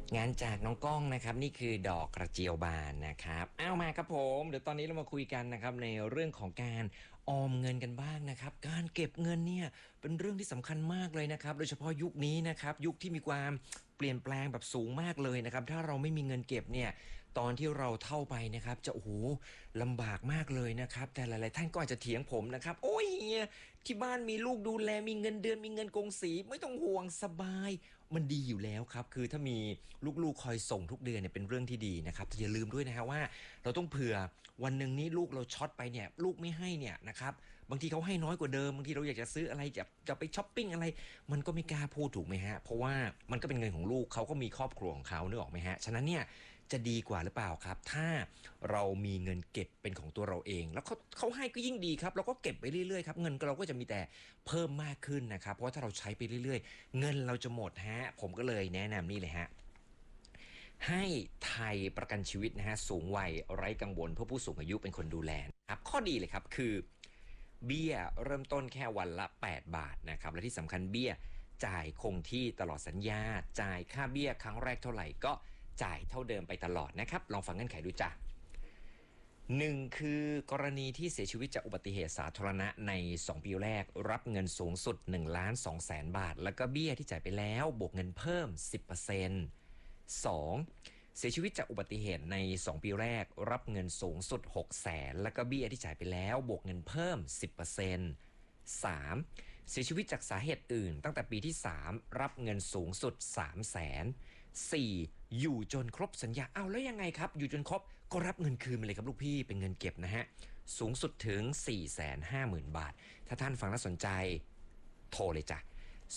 งานจากน้องก้องนะครับนี่คือดอกกระเจียวบานนะครับเอามาครับผมเดี๋ยวตอนนี้เรามาคุยกันนะครับในเรื่องของการออมเงินกันบ้างนะครับการเก็บเงินเนี่ยเป็นเรื่องที่สำคัญมากเลยนะครับโดยเฉพาะยุคนี้นะครับยุคที่มีความเปลี่ยนแปลงแบบสูงมากเลยนะครับถ้าเราไม่มีเงินเก็บเนี่ยตอนที่เราเท่าไปนะครับจะโอ้โหลำบากมากเลยนะครับแต่หลายๆท่านก็อาจจะเถียงผมนะครับโอ้ยเฮียที่บ้านมีลูกดูแลมีเงินเดือนมีเงินกงสีไม่ต้องห่วงสบายมันดีอยู่แล้วครับคือถ้ามีลูกๆคอยส่งทุกเดือนเนี่ยเป็นเรื่องที่ดีนะครับแต่อย่าลืมด้วยนะฮะว่าเราต้องเผื่อวันหนึ่งนี้ลูกเราช็อตไปเนี่ยลูกไม่ให้เนี่ยนะครับบางทีเขาให้น้อยกว่าเดิมบางทีเราอยากจะซื้ออะไรจะไปช้อปปิ้งอะไรมันก็ไม่กล้าพูดถูกไหมฮะเพราะว่ามันก็เป็นเงินของลูกเขาก็มีครอบครัวของเขานึกออกไหมฮะฉะนั้นเนี่ยจะดีกว่าหรือเปล่าครับถ้าเรามีเงินเก็บเป็นของตัวเราเองแล้วเขาให้ก็ยิ่งดีครับเราก็เก็บไปเรื่อยๆครับเงินเราก็จะมีแต่เพิ่มมากขึ้นนะครับเพราะว่าถ้าเราใช้ไปเรื่อยๆเงินเราจะหมดฮะผมก็เลยแนะนำนี่เลยฮะให้ไทยประกันชีวิตนะฮะสูงวัยไร้กังวลเพื่อผู้สูงอายุเป็นคนดูแลครับข้อดีเลยครับคือเบี้ยเริ่มต้นแค่วันละ8บาทนะครับและที่สำคัญเบี้ยจ่ายคงที่ตลอดสัญญาจ่ายค่าเบี้ยครั้งแรกเท่าไหร่ก็จ่ายเท่าเดิมไปตลอดนะครับลองฟังเงื่อนไขดูจ้ะหนึ่งคือกรณีที่เสียชีวิตจากอุบัติเหตุสาธารณะใน2ปีแรกรับเงินสูงสุด1,200,000 บาทแล้วก็เบี้ยที่จ่ายไปแล้วบวกเงินเพิ่ม 10% 2. เสียชีวิตจากอุบัติเหตุใน2ปีแรกรับเงินสูงสุด600,000แล้วก็เบี้ยที่จ่ายไปแล้วบวกเงินเพิ่ม 10% 3. เสียชีวิตจากสาเหตุอื่นตั้งแต่ปีที่3รับเงินสูงสุด300,000 4. อยู่จนครบสัญญาเอาแล้วยังไงครับอยู่จนครบก็รับเงินคืนมาเลยครับลูกพี่เป็นเงินเก็บนะฮะสูงสุดถึง 450,000 บาทถ้าท่านฟังแล้วสนใจโทรเลยจ้ะ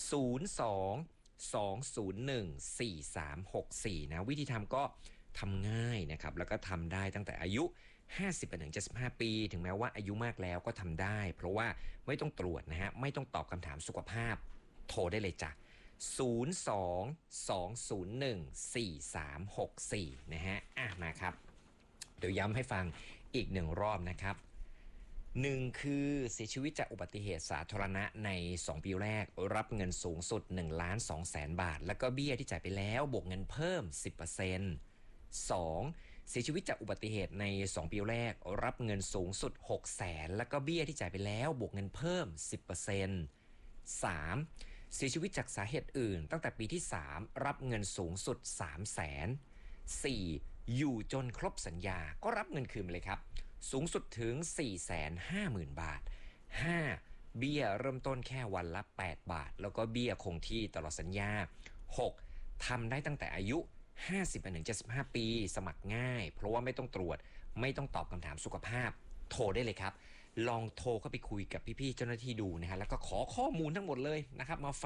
02-201-4364นะวิธีทำก็ทำง่ายนะครับแล้วก็ทำได้ตั้งแต่อายุ50-75 ปีถึงแม้ว่าอายุมากแล้วก็ทำได้เพราะว่าไม่ต้องตรวจนะฮะไม่ต้องตอบคำถามสุขภาพโทรได้เลยจ้ะ02-201-4364นะฮะมาครับเดี๋ยวย้ำให้ฟังอีกหนึ่งรอบนะครับหนึ่งคือเสียชีวิตจากอุบัติเหตุสาธารณะใน2ปีแรกรับเงินสูงสุด1,200,000 บาทแล้วก็เบี้ยที่จ่ายไปแล้วบวกเงินเพิ่ม 10% 2. เสียชีวิตจากอุบัติเหตุใน2ปีแรกรับเงินสูงสุด600,000แล้วก็เบี้ยที่จ่ายไปแล้วบวกเงินเพิ่ม 10% 3. เสียชีวิตจากสาเหตุอื่นตั้งแต่ปีที่3รับเงินสูงสุด300,000 4. อยู่จนครบสัญญาก็รับเงินคืนมาเลยครับสูงสุดถึง 450,000 บาท 5. เบี้ยเริ่มต้นแค่วันละ8บาทแล้วก็เบี้ยคงที่ตลอดสัญญา 6. ทำได้ตั้งแต่อายุ50-75 ปีสมัครง่ายเพราะว่าไม่ต้องตรวจไม่ต้องตอบคำถามสุขภาพโทรได้เลยครับลองโทรเข้าไปคุยกับพี่ๆเจ้าหน้าที่ดูนะฮะแล้วก็ขอข้อมูลทั้งหมดเลยนะครับมา